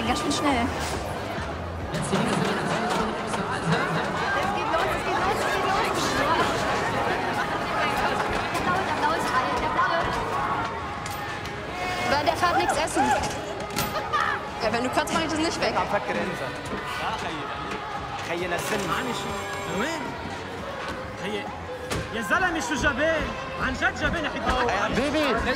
ja ganz schön schnell. Es geht los, es geht los, es geht los. Der Blaue ist frei, der Blaue. Weil der fährt nichts essen. Ja, wenn du kotzt, mach ich das nicht weg. يا زلمه شو جبان عن جد جبان يا حبيبي